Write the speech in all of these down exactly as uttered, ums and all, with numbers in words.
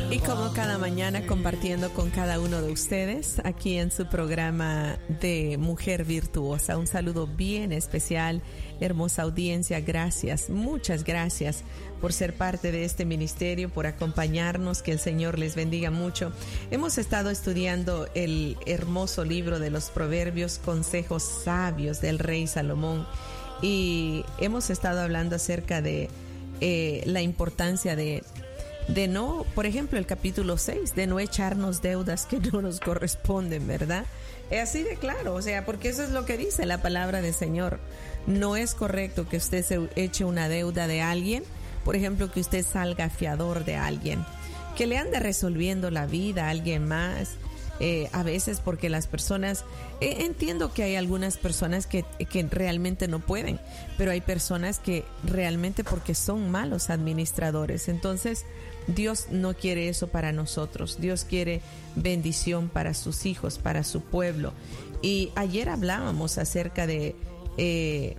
Y como cada mañana compartiendo con cada uno de ustedes aquí en su programa de Mujer Virtuosa, un saludo bien especial, hermosa audiencia, gracias, muchas gracias por ser parte de este ministerio, por acompañarnos, que el Señor les bendiga mucho. Hemos estado estudiando el hermoso libro de los Proverbios, consejos sabios del rey Salomón, y hemos estado hablando acerca de eh, la importancia de de no, por ejemplo, el capítulo seis, de no echarnos deudas que no nos corresponden, ¿verdad? Es así de claro, o sea, porque eso es lo que dice la palabra del Señor. No es correcto que usted se eche una deuda de alguien, por ejemplo, que usted salga fiador de alguien, que le ande resolviendo la vida a alguien más. Eh, a veces porque las personas, eh, entiendo que hay algunas personas que, que realmente no pueden, pero hay personas que realmente porque son malos administradores. Entonces Dios no quiere eso para nosotros. Dios quiere bendición para sus hijos, para su pueblo. Y ayer hablábamos acerca de eh,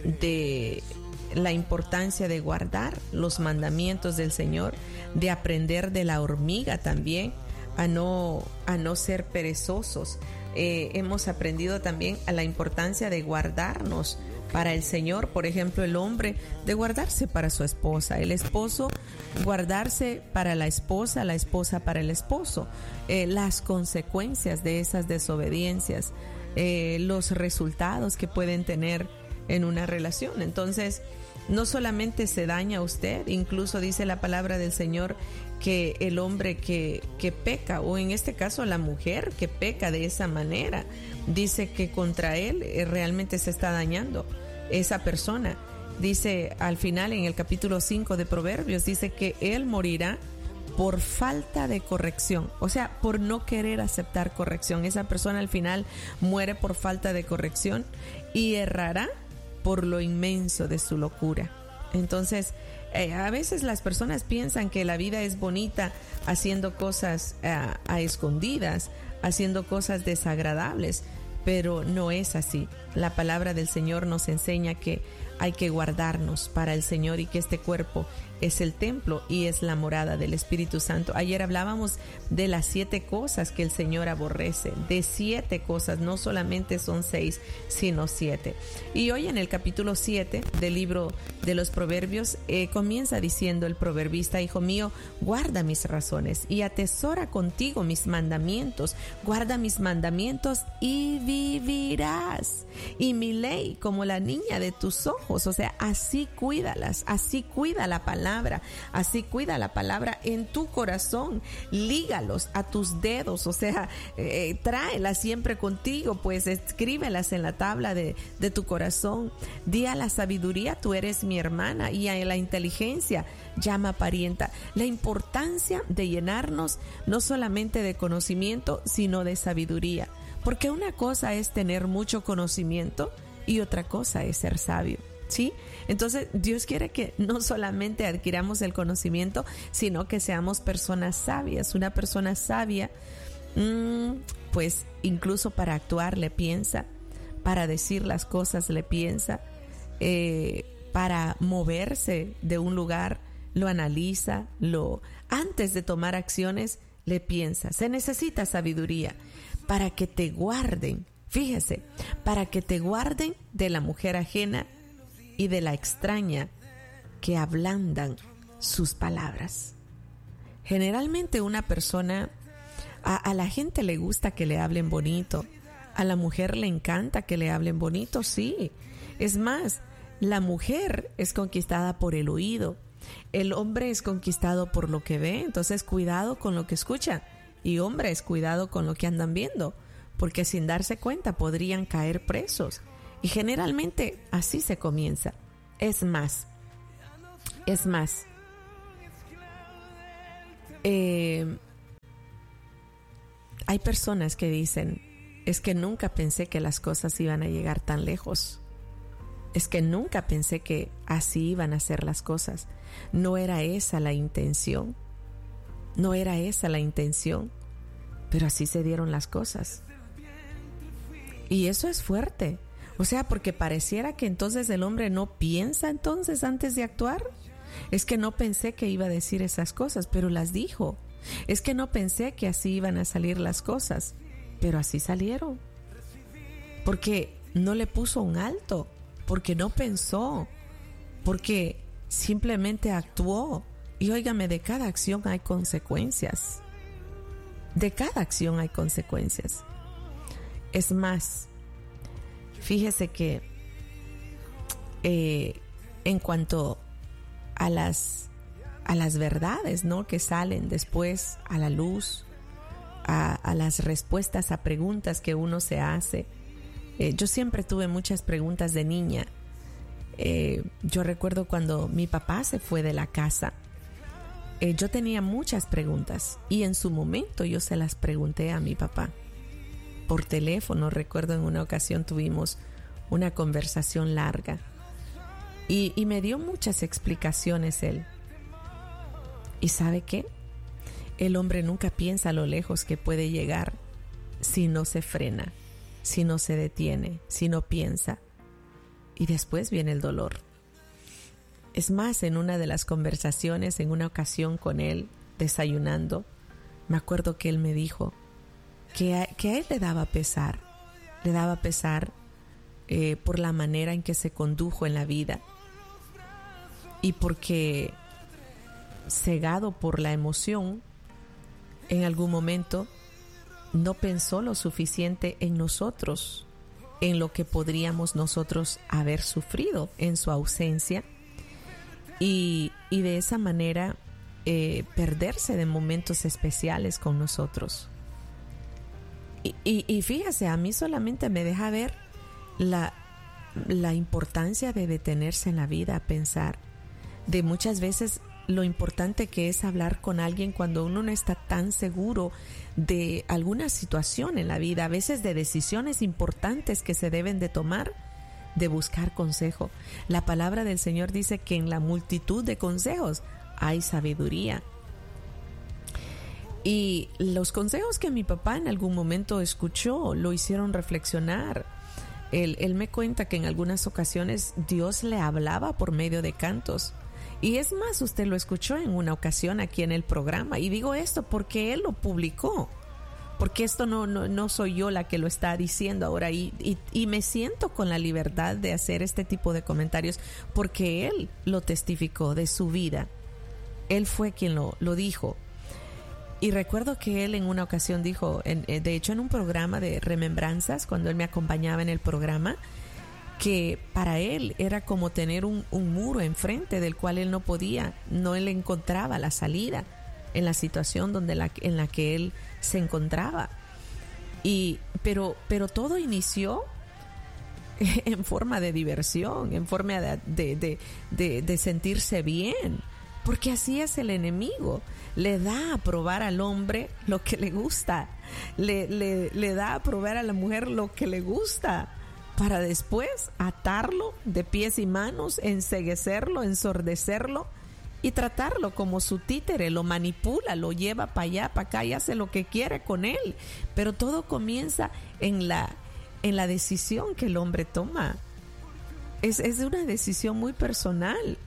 de la importancia de guardar los mandamientos del Señor, de aprender de la hormiga también, a no, a no ser perezosos. Eh, hemos aprendido también a la importancia de guardarnos para el Señor. Por ejemplo, el hombre de guardarse para su esposa, el esposo guardarse para la esposa, la esposa para el esposo, eh, las consecuencias de esas desobediencias, eh, los resultados que pueden tener en una relación. Entonces, no solamente se daña a usted, incluso dice la palabra del Señor que el hombre que, que peca, o en este caso la mujer que peca de esa manera, dice que contra él eh, realmente se está dañando esa persona. Dice al final en el capítulo cinco de Proverbios, dice que él morirá por falta de corrección, o sea, por no querer aceptar corrección. Esa persona al final muere por falta de corrección y errará por lo inmenso de su locura. Entonces, eh, a veces las personas piensan que la vida es bonita haciendo cosas eh, a escondidas, haciendo cosas desagradables, pero no es así. La palabra del Señor nos enseña que hay que guardarnos para el Señor y que este cuerpo es el templo y es la morada del Espíritu Santo. Ayer hablábamos de las siete cosas que el Señor aborrece, de siete cosas, no solamente son seis, sino siete. Y hoy en el capítulo siete del libro de los Proverbios eh, comienza diciendo el proverbista: hijo mío, guarda mis razones y atesora contigo mis mandamientos, guarda mis mandamientos y vivirás, y mi ley como la niña de tus ojos. O sea, así cuídalas, así cuida la palabra, así cuida la palabra en tu corazón, lígalos a tus dedos, o sea, eh, tráelas siempre contigo, pues escríbelas en la tabla de, de tu corazón. Di a la sabiduría, tú eres mi hermana, y a la inteligencia llama parienta. La importancia de llenarnos no solamente de conocimiento, sino de sabiduría, porque una cosa es tener mucho conocimiento y otra cosa es ser sabio, ¿sí? Entonces Dios quiere que no solamente adquiramos el conocimiento, sino que seamos personas sabias. Una persona sabia, mmm, pues incluso para actuar le piensa, para decir las cosas le piensa, eh, para moverse de un lugar lo analiza, lo antes de tomar acciones le piensa. Se necesita sabiduría para que te guarden. Fíjese, para que te guarden de la mujer ajena y de la extraña que ablandan sus palabras. Generalmente una persona, a, a la gente le gusta que le hablen bonito, a la mujer le encanta que le hablen bonito, sí. Es más, la mujer es conquistada por el oído, el hombre es conquistado por lo que ve. Entonces cuidado con lo que escuchan, y hombres, cuidado con lo que andan viendo, porque sin darse cuenta podrían caer presos. Y generalmente así se comienza. Es más, es más, eh, hay personas que dicen: es que nunca pensé que las cosas iban a llegar tan lejos. Es que nunca pensé que así iban a ser las cosas. No era esa la intención. No era esa la intención. Pero así se dieron las cosas. Y eso es fuerte. O sea, porque pareciera que entonces el hombre no piensa entonces antes de actuar. Es que no pensé que iba a decir esas cosas, pero las dijo. Es que no pensé que así iban a salir las cosas, pero así salieron. Porque no le puso un alto, porque no pensó, porque simplemente actuó. Y óigame, de cada acción hay consecuencias. De cada acción hay consecuencias. Es más, fíjese que eh, en cuanto a las, a las verdades, ¿no?, que salen después a la luz, a, a las respuestas a preguntas que uno se hace. Eh, yo siempre tuve muchas preguntas de niña. Eh, yo recuerdo cuando mi papá se fue de la casa, eh, yo tenía muchas preguntas y en su momento yo se las pregunté a mi papá por teléfono. Recuerdo en una ocasión tuvimos una conversación larga y, y me dio muchas explicaciones él. ¿Y sabe qué? El hombre nunca piensa a lo lejos que puede llegar si no se frena, si no se detiene, si no piensa. Y después viene el dolor. Es más, en una de las conversaciones, en una ocasión con él, desayunando, me acuerdo que él me dijo que a, que a él le daba pesar, le daba pesar eh, por la manera en que se condujo en la vida y porque, cegado por la emoción, en algún momento no pensó lo suficiente en nosotros, en lo que podríamos nosotros haber sufrido en su ausencia y, y de esa manera eh, perderse de momentos especiales con nosotros. Y, y, y fíjese, a mí solamente me deja ver la, la importancia de detenerse en la vida, a pensar de muchas veces lo importante que es hablar con alguien cuando uno no está tan seguro de alguna situación en la vida, a veces de decisiones importantes que se deben de tomar, de buscar consejo. La palabra del Señor dice que en la multitud de consejos hay sabiduría. Y los consejos que mi papá en algún momento escuchó lo hicieron reflexionar. Él, él me cuenta que en algunas ocasiones Dios le hablaba por medio de cantos. Y es más, usted lo escuchó en una ocasión aquí en el programa. Y digo esto porque él lo publicó. Porque esto no, no, no soy yo la que lo está diciendo ahora. Y, y, y me siento con la libertad de hacer este tipo de comentarios porque él lo testificó de su vida. Él fue quien lo, lo dijo. Y recuerdo que él en una ocasión dijo, en, de hecho en un programa de remembranzas, cuando él me acompañaba en el programa, que para él era como tener un, un muro enfrente del cual él no podía, no él encontraba la salida en la situación donde la, en la que él se encontraba. Y, pero, pero todo inició en forma de diversión, en forma de, de, de, de, de sentirse bien, porque así es el enemigo. Le da a probar al hombre lo que le gusta, le, le, le da a probar a la mujer lo que le gusta, para después atarlo de pies y manos, enceguecerlo, ensordecerlo y tratarlo como su títere. Lo manipula, lo lleva para allá, para acá y hace lo que quiere con él. Pero todo comienza en la, en la decisión que el hombre toma. Es, es una decisión muy personal.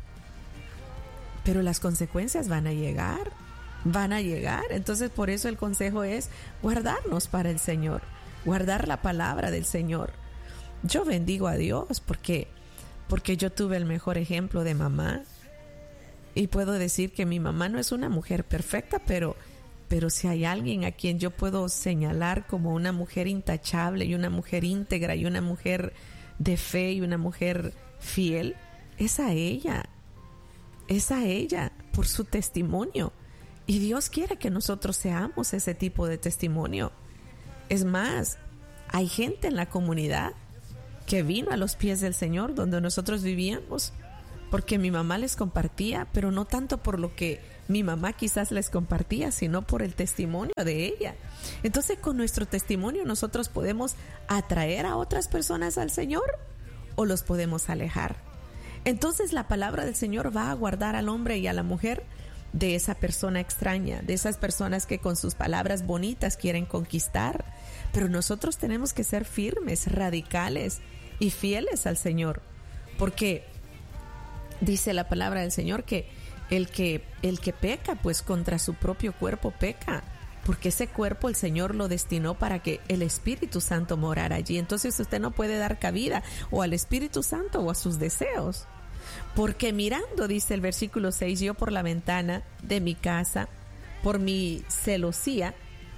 Pero las consecuencias van a llegar, van a llegar. Entonces por eso el consejo es guardarnos para el Señor, guardar la palabra del Señor. Yo bendigo a Dios porque, porque yo tuve el mejor ejemplo de mamá y puedo decir que mi mamá no es una mujer perfecta, pero, pero si hay alguien a quien yo puedo señalar como una mujer intachable y una mujer íntegra y una mujer de fe y una mujer fiel, es a ella, es a ella por su testimonio. Y Dios quiere que nosotros seamos ese tipo de testimonio. Es más, hay gente en la comunidad que vino a los pies del Señor donde nosotros vivíamos, porque mi mamá les compartía, pero no tanto por lo que mi mamá quizás les compartía, sino por el testimonio de ella. Entonces, con nuestro testimonio nosotros podemos atraer a otras personas al Señor o los podemos alejar. Entonces, la palabra del Señor va a guardar al hombre y a la mujer de esa persona extraña, de esas personas que con sus palabras bonitas quieren conquistar. Pero nosotros tenemos que ser firmes, radicales y fieles al Señor, porque dice la palabra del Señor que, El que, el que peca, pues contra su propio cuerpo peca, porque ese cuerpo el Señor lo destinó para que el Espíritu Santo morara allí. Entonces usted no puede dar cabida o al Espíritu Santo o a sus deseos. Porque mirando, dice el versículo seis, yo por la ventana de mi casa, por mi celosía,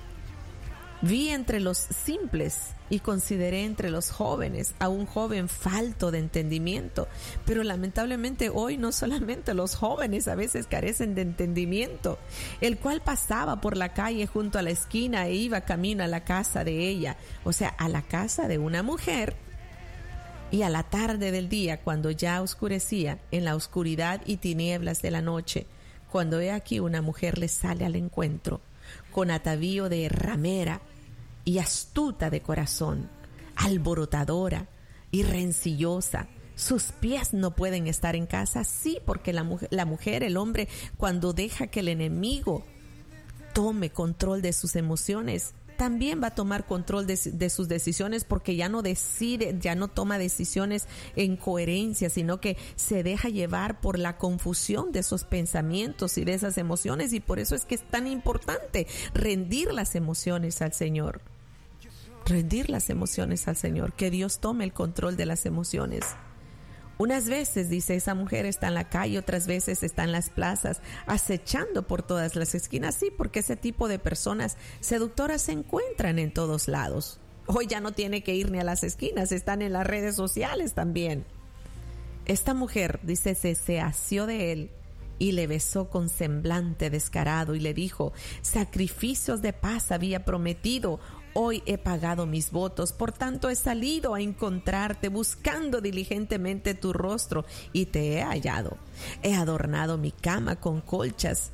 vi entre los simples y consideré entre los jóvenes a un joven falto de entendimiento. Pero lamentablemente hoy no solamente los jóvenes a veces carecen de entendimiento, el cual pasaba por la calle junto a la esquina e iba camino a la casa de ella, o sea, a la casa de una mujer. Y a la tarde del día, cuando ya oscurecía, en la oscuridad y tinieblas de la noche, cuando he aquí una mujer le sale al encuentro, con atavío de ramera y astuta de corazón, alborotadora y rencillosa. Sus pies no pueden estar en casa, sí, porque la mujer, la mujer, el hombre, cuando deja que el enemigo tome control de sus emociones, también va a tomar control de, de sus decisiones, porque ya no decide, ya no toma decisiones en coherencia, sino que se deja llevar por la confusión de esos pensamientos y de esas emociones. Y por eso es que es tan importante rendir las emociones al Señor. Rendir las emociones al Señor, que Dios tome el control de las emociones. Unas veces, dice, esa mujer está en la calle, otras veces está en las plazas, acechando por todas las esquinas. Sí, porque ese tipo de personas seductoras se encuentran en todos lados. Hoy ya no tiene que ir ni a las esquinas, están en las redes sociales también. Esta mujer, dice, se, se asió de él y le besó con semblante descarado y le dijo, sacrificios de paz había prometido, hoy he pagado mis votos, por tanto he salido a encontrarte buscando diligentemente tu rostro y te he hallado. He adornado mi cama con colchas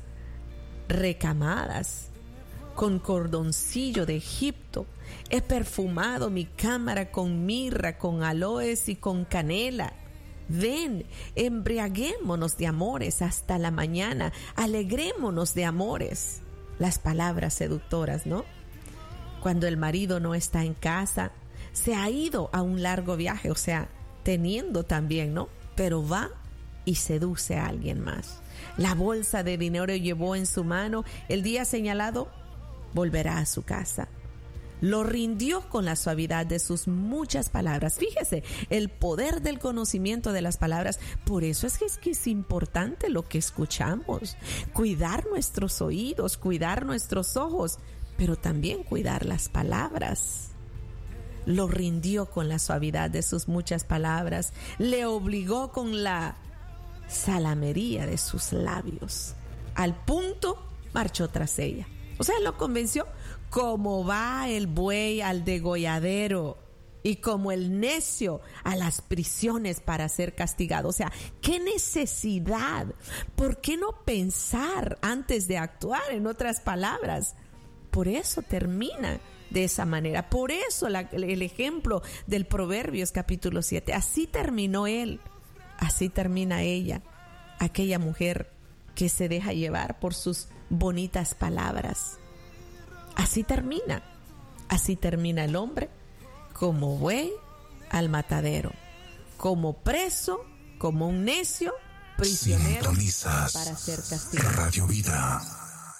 recamadas, con cordoncillo de Egipto. He perfumado mi cámara con mirra, con aloes y con canela. Ven, embriaguémonos de amores hasta la mañana, alegrémonos de amores. Las palabras seductoras, ¿no? Cuando el marido no está en casa, se ha ido a un largo viaje, o sea, teniendo también, ¿no? Pero va y seduce a alguien más. La bolsa de dinero llevó en su mano, el día señalado volverá a su casa. Lo rindió con la suavidad de sus muchas palabras. Fíjese, el poder del conocimiento de las palabras. Por eso es que es, que es importante lo que escuchamos. Cuidar nuestros oídos, cuidar nuestros ojos, pero también cuidar las palabras. Lo rindió con la suavidad de sus muchas palabras, le obligó con la salamería de sus labios. Al punto, marchó tras ella. O sea, lo convenció como va el buey al degolladero y como el necio a las prisiones para ser castigado. O sea, ¿qué necesidad? ¿Por qué no pensar antes de actuar? En otras palabras, por eso termina de esa manera. Por eso la, el ejemplo del Proverbios capítulo siete. Así terminó él, así termina ella, aquella mujer que se deja llevar por sus bonitas palabras. Así termina, así termina el hombre, como buey al matadero, como preso, como un necio, prisionero para ser castigado. Radio Vida.